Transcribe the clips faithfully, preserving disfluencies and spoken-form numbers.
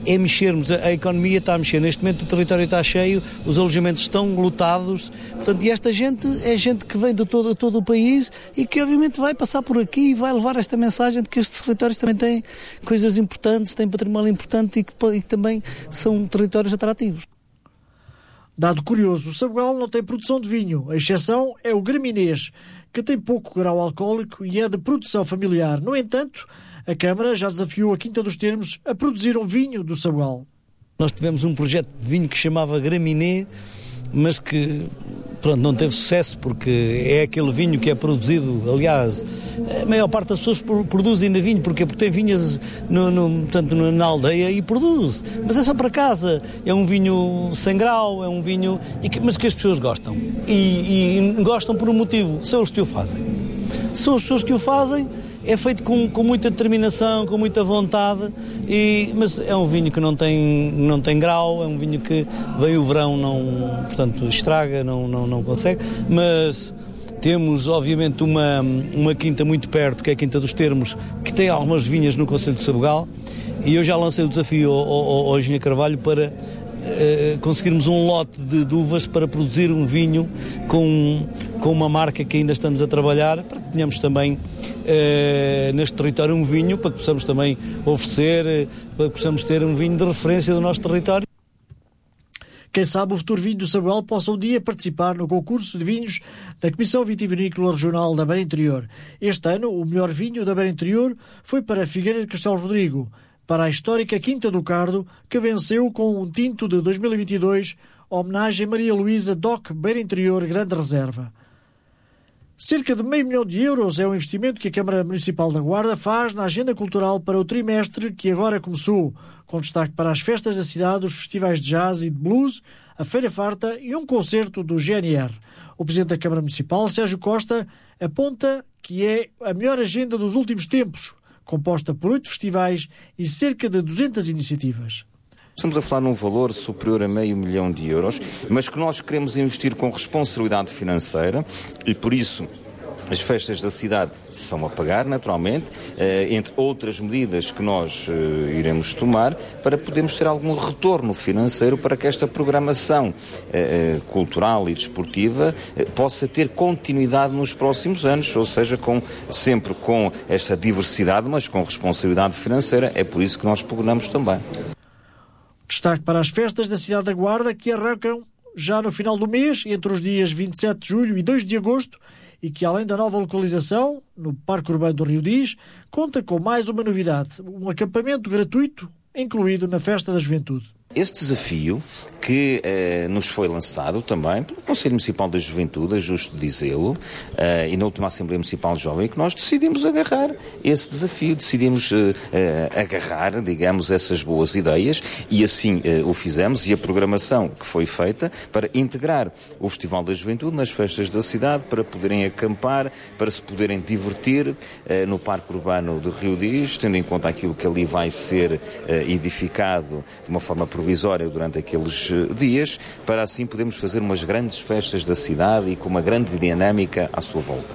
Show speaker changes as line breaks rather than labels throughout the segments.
é mexermos, a, a economia está a mexer, neste momento o território está cheio, os alojamentos estão lotados, portanto, e esta gente é gente que vem de todo, todo o país e que obviamente vai passar por aqui e vai levar esta mensagem de que estes territórios também têm coisas importantes, têm património importante e que, e que também são territórios atrativos.
Dado curioso, o Sabugal não tem produção de vinho, a exceção é o Graminês, que tem pouco grau alcoólico e é de produção familiar. No entanto, a Câmara já desafiou a Quinta dos Termos a produzir um vinho do Sabugal.
Nós tivemos um projeto de vinho que se chamava Graminê, mas que pronto, não teve sucesso porque é aquele vinho que é produzido, aliás, a maior parte das pessoas produzem ainda vinho, porque, porque tem vinhas no, no, portanto, na aldeia e produz, mas é só para casa, é um vinho sem grau, é um vinho, e que, mas que as pessoas gostam, e, e gostam por um motivo, são os que o fazem, são as pessoas que o fazem. É feito com, com muita determinação, com muita vontade, e, mas é um vinho que não tem, não tem grau, é um vinho que vem o verão, não, portanto, estraga, não, não, não consegue, mas temos, obviamente, uma, uma quinta muito perto, que é a Quinta dos Termos, que tem algumas vinhas no concelho de Sabugal, e eu já lancei o desafio ao, ao, ao engenheiro Carvalho para uh, conseguirmos um lote de, de uvas para produzir um vinho com, com uma marca que ainda estamos a trabalhar, para que tenhamos também Uh, neste território um vinho, para que possamos também oferecer, uh, para que possamos ter um vinho de referência do nosso território.
Quem sabe o futuro vinho do Sabugal possa um dia participar no concurso de vinhos da Comissão Vitivinícola Regional da Beira Interior. Este ano, o melhor vinho da Beira Interior foi para Figueira de Castelo Rodrigo, para a histórica Quinta do Cardo, que venceu com um tinto de dois mil e vinte e dois, homenagem a Maria Luísa Doc Beira Interior Grande Reserva. Cerca de meio milhão de euros é o investimento que a Câmara Municipal da Guarda faz na agenda cultural para o trimestre que agora começou, com destaque para as festas da cidade, os festivais de jazz e de blues, a Feira Farta e um concerto do G N R. O Presidente da Câmara Municipal, Sérgio Costa, aponta que é a melhor agenda dos últimos tempos, composta por oito festivais e cerca de duzentas iniciativas.
Estamos a falar num valor superior a meio milhão de euros, mas que nós queremos investir com responsabilidade financeira e, por isso, as festas da cidade são a pagar, naturalmente, eh, entre outras medidas que nós eh, iremos tomar para podermos ter algum retorno financeiro para que esta programação eh, cultural e desportiva eh, possa ter continuidade nos próximos anos, ou seja, com, sempre com esta diversidade, mas com responsabilidade financeira. É por isso que nós pugnamos também.
Destaque para as festas da cidade da Guarda, que arrancam já no final do mês, entre os dias vinte e sete de julho e dois de agosto, e que, além da nova localização, no Parque Urbano do Rio Diz, conta com mais uma novidade, um acampamento gratuito incluído na Festa da Juventude.
Esse desafio que eh, nos foi lançado também pelo Conselho Municipal da Juventude, é justo dizê-lo, eh, e na última Assembleia Municipal Jovem, que nós decidimos agarrar esse desafio, decidimos eh, eh, agarrar, digamos, essas boas ideias, e assim eh, o fizemos, e a programação que foi feita para integrar o Festival da Juventude nas festas da cidade, para poderem acampar, para se poderem divertir eh, no Parque Urbano do Rio Diz, tendo em conta aquilo que ali vai ser eh, edificado de uma forma provisória durante aqueles dias, para assim podermos fazer umas grandes festas da cidade e com uma grande dinâmica à sua volta.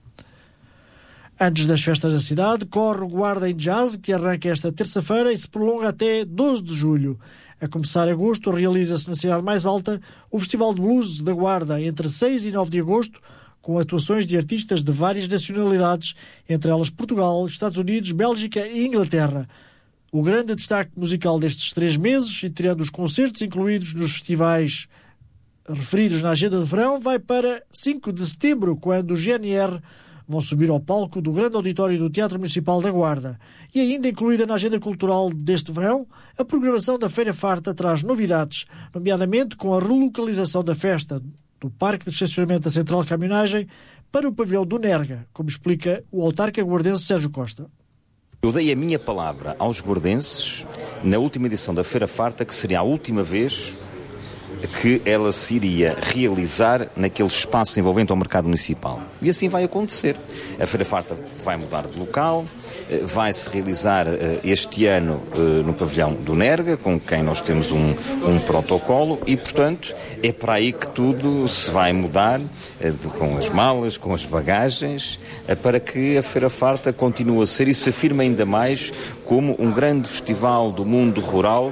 Antes das festas da cidade, corre o Guarda em Jazz, que arranca esta terça-feira e se prolonga até doze de julho. A começar agosto, realiza-se na cidade mais alta o Festival de Blues da Guarda, entre seis e nove de agosto, com atuações de artistas de várias nacionalidades, entre elas Portugal, Estados Unidos, Bélgica e Inglaterra. O grande destaque musical destes três meses, e tirando os concertos incluídos nos festivais referidos na agenda de verão, vai para cinco de setembro, quando o G N R vão subir ao palco do grande auditório do Teatro Municipal da Guarda. E ainda incluída na agenda cultural deste verão, a programação da Feira Farta traz novidades, nomeadamente com a relocalização da festa do Parque de Estacionamento da Central de Caminhonagem para o pavilhão do Nerga, como explica o autarca guardense Sérgio Costa.
Eu dei a minha palavra aos guardenses na última edição da Feira Farta que seria a última vez que ela se iria realizar naquele espaço envolvente ao mercado municipal. E assim vai acontecer. A Feira Farta vai mudar de local, vai-se realizar este ano no pavilhão do Nerga, com quem nós temos um, um protocolo, e, portanto, é para aí que tudo se vai mudar, com as malas, com as bagagens, para que a Feira Farta continue a ser e se afirme ainda mais como um grande festival do mundo rural